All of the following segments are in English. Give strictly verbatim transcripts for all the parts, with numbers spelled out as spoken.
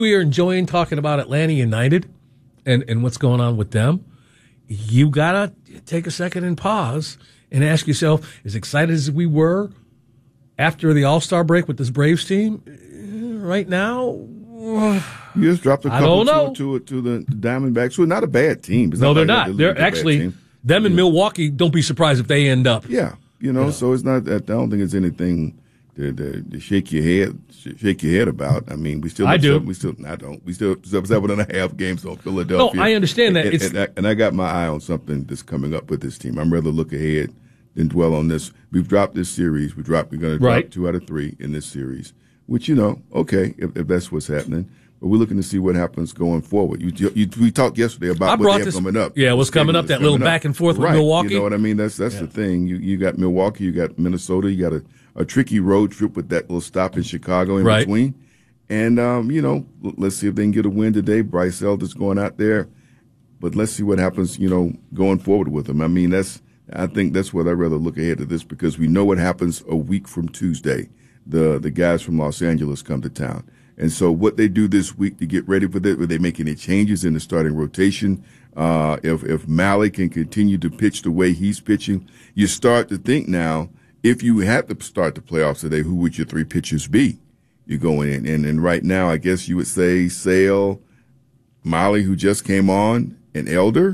we are enjoying talking about Atlanta United and, and what's going on with them, you got to take a second and pause and ask yourself, as excited as we were after the All-Star break with this Braves team, right now, you just dropped a I couple don't know. to, to, to the Diamondbacks, who are not a bad team. It's no, not they're like not. They're, They're actually, them in Milwaukee, don't be surprised if they end up. Yeah, you know, Yeah. so it's not that. I don't think it's anything to, to, to shake your head, shake your head about. I mean, we still. I do. Seven, we still. I don't. We still have seven and a half games on Philadelphia. No, I understand that. And, It's and, I, and I got my eye on something that's coming up with this team. I'm rather look ahead than dwell on this. We've dropped this series. We dropped. We're going to drop Right. two out of three in this series. Which, you know, okay, if, if that's what's happening. But we're looking to see what happens going forward. You, you, we talked yesterday about I what brought they have this, coming up. Yeah, what's coming up, that little coming back and forth with right. Milwaukee. You know what I mean? That's that's Yeah. the thing. You you got Milwaukee, you got Minnesota, you got a, a tricky road trip with that little stop in Chicago in Right. between. And, um, you know, l- let's see if they can get a win today. Bryce Elder's going out there. But let's see what happens, you know, going forward with them. I mean, that's I think that's what I'd rather look ahead to this because we know what happens a week from Tuesday. The the guys from Los Angeles come to town. And so what they do this week to get ready for that, will they make any changes in the starting rotation? Uh, if, if Mally can continue to pitch the way he's pitching, you start to think now, if you had to start the playoffs today, who would your three pitchers be? You're going in. And, and right now, I guess you would say Sale, Mally, who just came on, and Elder.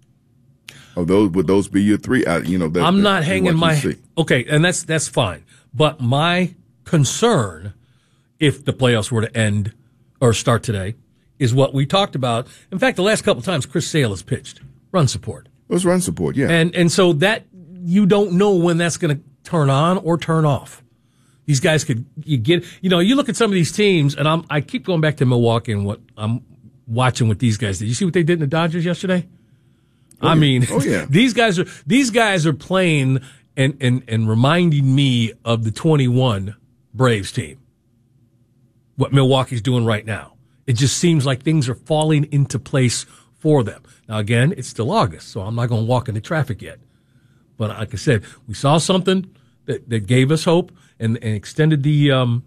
Or those, would those be your three? I, you know, that, I'm that, not hanging my see. okay, and that's that's fine. But my concern, if the playoffs were to end or start today, is what we talked about. In fact, the last couple of times Chris Sale has pitched run support, It was run support, yeah. and and so that you don't know when that's going to turn on or turn off. These guys could you get you know you look at some of these teams, and I'm I keep going back to Milwaukee and what I'm watching with these guys. Did you see what they did in the Dodgers yesterday? Oh, I yeah. mean, Oh, yeah. these guys are these guys are playing and, and, and reminding me of the twenty-one Braves team. What Milwaukee's doing right now. It just seems like things are falling into place for them. Now, again, it's still August, so I'm not going to walk into traffic yet. But like I said, we saw something that, that gave us hope and, and extended the um,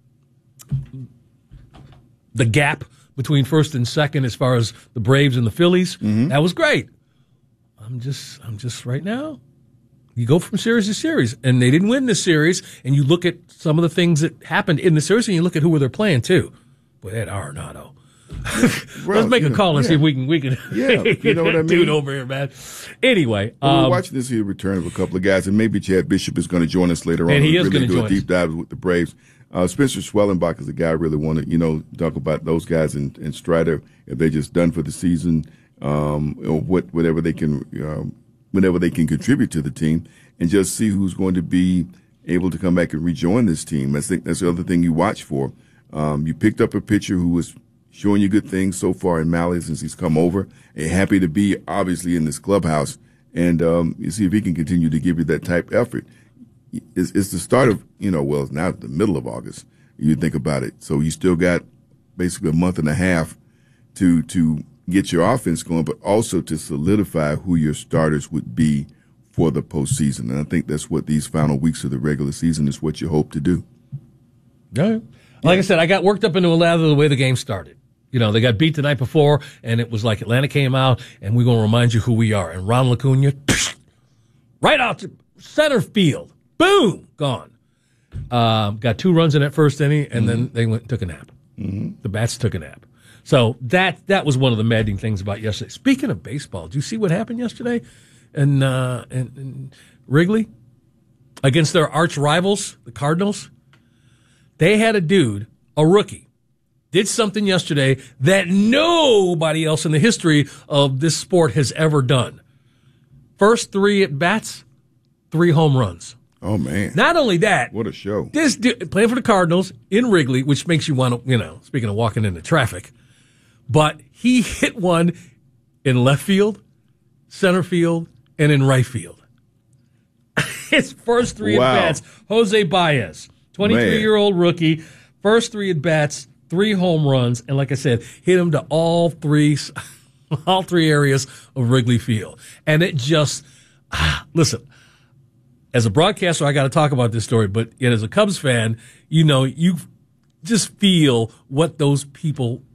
the gap between first and second as far as the Braves and the Phillies. Mm-hmm. That was great. I'm just, I'm just right now. You go from series to series, and they didn't win this series. And you look at some of the things that happened in the series, and you look at who they're playing too. Boy, that Arenado. Well, Let's make a know, call and yeah. see if we can we can Yeah, you know what I mean? dude over here, man. Anyway, Well, um, we're watching this here return of a couple of guys, and maybe Chad Bishop is going to join us later on. And he We is really gonna do join a deep us. dive with the Braves. Uh, Spencer Schwellenbach is a guy I really want to, you know, talk about those guys and, and Strider if they're just done for the season, um, or what whatever they can, um, whenever they can contribute to the team, and just see who's going to be able to come back and rejoin this team. I think that's the other thing you watch for. Um, you picked up a pitcher who was showing you good things so far in Mally since he's come over, and happy to be obviously in this clubhouse, and um, you see if he can continue to give you that type effort. It's, it's the start of, you know, well, it's now the middle of August. You think about it. So you still got basically a month and a half to to get your offense going, but also to solidify who your starters would be for the postseason. And I think that's what these final weeks of the regular season is what you hope to do. yeah. Like I said, I got worked up into a lather the way the game started. You know, they got beat the night before, and it was like Atlanta came out, and we're going to remind you who we are. And Ronald Acuna, right out to center field. Boom! Gone. Um, got two runs in that first inning, and mm-hmm. then they went and took a nap. Mm-hmm. The bats took a nap. So that that was one of the maddening things about yesterday. Speaking of baseball, did you see what happened yesterday in, uh, in, in Wrigley against their arch rivals, the Cardinals? They had a dude, a rookie, did something yesterday that nobody else in the history of this sport has ever done. First three at bats, three home runs. Oh, man. Not only that. What a show. This dude, playing for the Cardinals in Wrigley, which makes you want to, you know, speaking of walking into traffic, but he hit one in left field, center field, and in right field. His first three Wow. at-bats, Jose Baez, twenty-three-year-old rookie, first three at-bats, three home runs, and like I said, hit him to all three, all three areas of Wrigley Field. And it just, ah, listen, as a broadcaster, I got to talk about this story, but yet as a Cubs fan, you know, you just feel what those people